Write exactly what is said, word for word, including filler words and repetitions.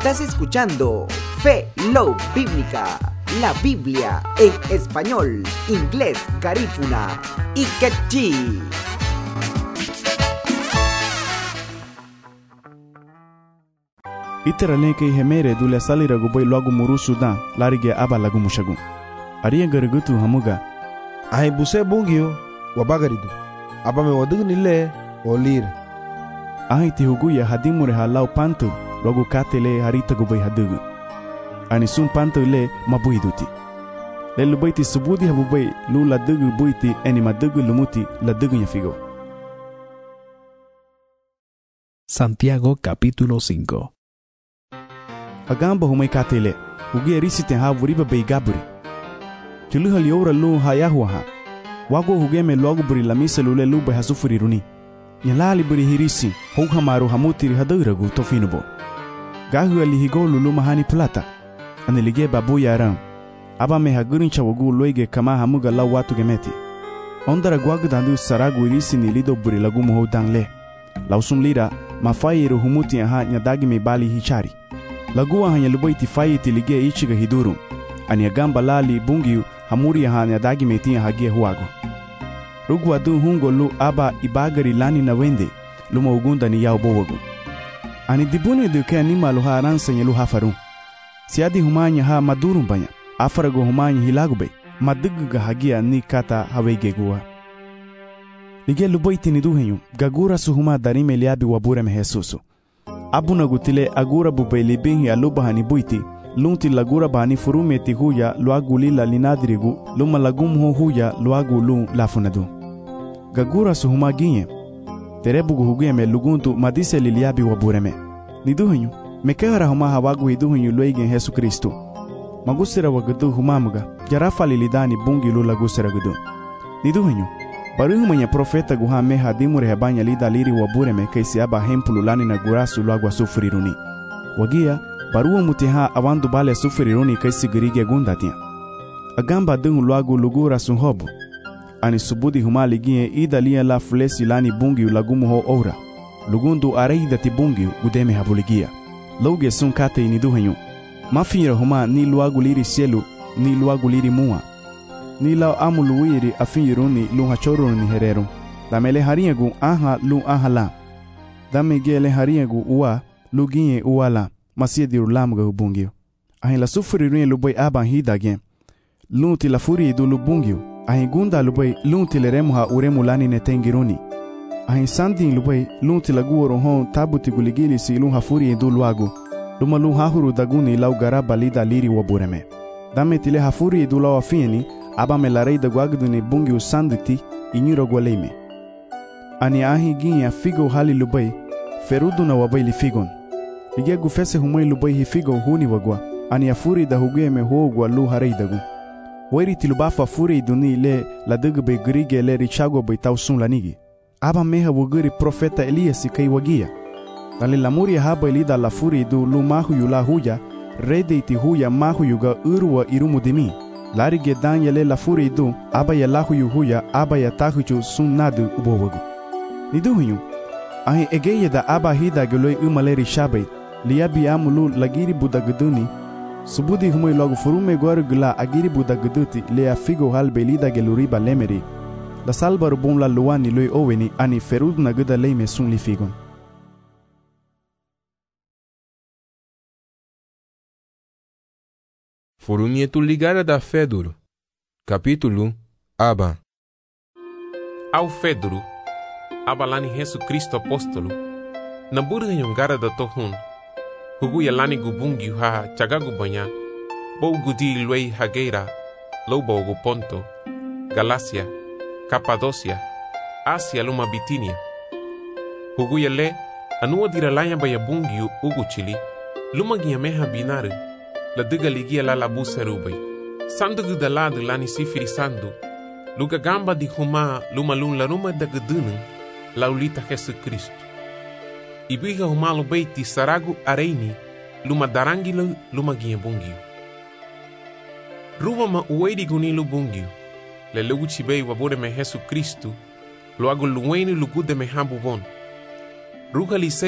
Estás escuchando Fe Love Bíblica, la Biblia en español, inglés, garífuna y quechí. Itarale ke hemere dule salira gubai logo muru Sudan larige aba lagu mushagu. Ariya gargutu hamuga. Ai buse bungio wabagaridu. Aba me wadugu nile olir. Ai ti huguya hadimure halau pantu logo katele harita gubai hadugu. Ani sum pantu le mabuiduti. Le lubaiti subudi habubai lu la dugu buiti eni madugu lumuti la dugu nyafigo. Santiago capítulo cinco. Agamba humay katele ugi risite ha vuriba bay gaburi tulu hal yora lu hayahu ha wago hugeme logo buri lamisa lule lu bay hasufuri runi nyalali buri hirisi hokha maru hamutiri haduragu tofinubo gahu ali higo lulu mahani plata anelige babu yaram aba me hagurin chawagu loige kama hamuga la watu gemeti ondara gwagu dandu saragu irisi ni lido buri lagu muho dangle lausum lira mafayiru humuti ha nyadagi me bali hichari Lagua hanya lubaiti faiti lige ichiga hiduru. Ani agamba lali bungiu hamuri hanya dagi metia hagia huago. Rugu adu hungo lu aba ibagari lani na wende luma ugunda ni yao bowagu. Ani dibune duke anima luha aransa nye luha faru. Siadi humanya ha madurum banya. Afarago humanya hilagube. Maduguga hagia ni kata hawege gua. Lige lubaiti ni duhenyu. Gagura suhuma darime liabi wabure mehesusu. Abuna gutile agura bubaili binhi aluba hani buiti lunti lagura bani furumeti huya luaguli la linadrigu luma lagumho huya luagu lu lafunadu gagura suhuma ginye terebugu hugeme luguntu madise liliabi wabureme niduhenyu mekehara huma hawagu hiduhenyu luigen Yesu Kristo magusira wagadu humamuga jarafa lilidani bungi lu lagusira gudu niduhenyu Baruhumanya profeta guha meha dimure hebanya lida liri wabureme kaisi aba hempulu lani na gurasu luagwa sufuriruni. Wagia, baruwa mutiha awandu bale sufuriruni kaisi girige gundatia. Agamba dungu luagu lugura sunhobu. Ani subudi humali gie ida lia la fulesi lani bungi ulagumu ho ora. Lugundu areida ti bungi gudeme habuligia. Loge sun kate iniduhenyu. Mafira huma ni luagu liri sielu, ni luagu liri mua. Ni lao amu luwiri afinyiruni lu hachoruni ni hereru. Dame le hariagu aha lu aha la. Dame ge le hariagu uwa lu ginye uwa la. Masia diru lamuga ubungio. Ahin la sufuri rune lubai aba hida gen. Lunti la furi idu lubungio. Ahin gunda lubai lunti le remuha uremu lani netengiruni. Ahin sandin lubai lunti la guoro hon tabuti guligili si lu hafuri idu luagu. Luma lu hahuru daguni lau garaba lida liri wabureme. Dame tile hafuri idu lau afieni aba me la rei da guagdu ni bungi usanditi inyuro gwaleime. Ani ahi ginya figo hali lubai, ferudu na wabai li figon. Ligia gufese humoi lubai hi figo huni wagwa, ani afuri da hugue me huogwa lu harei dagu. Wairi tilubafa furi iduni le la dugu be grige le richago bai tausun lanigi. Aba meha wuguri profeta Elias kai wagia. Dali lamuri haba ilida la furi idu lu mahu yu la huya, rede iti huya mahu yuga urwa irumu dimi. Larige danyele la furi idu aba ya lahu yuhuya aba ya tahuju sun nadu ubowagu. Niduhunyu, ahi egeye da aba hida geloi umaleri shabai, liabi amulu lagiri budaguduni, subudi humoi logu furume gwaru gula agiri budaguduti lea figo halbe lida geluriba lemeri, da salbaru bun la luani loi oweni ani ferud na guda leime sun li figon. Forunietu ligara da Feduro. Capítulo Aba. Ao Feduro, aba lani Yesu Kristo apóstolo, na burga yongara da tohun, huguya lani gubungi ha chagagu banya, bou gudi luei hageira, loubogu Ponto, Galácia, Capadócia, Ásia luma Bitínia. Huguya le, anua diralanya baya bungi ugu chili, luma giameha binare, la duga ligia la labu serubai. Sandu da lado lani sifiri sandu. Luga gamba di huma luma lun la ruma da gudunung la ulita Yesu Kristo. Ibiga huma lubai ti saragu areini luma darangilo luma ginha bungiu. Ruma ma uwedi gunilu bungiu. Le lugu chibei wabore me Yesu Kristo. Lo agu luweni lugu de me hambu bon. Ruga li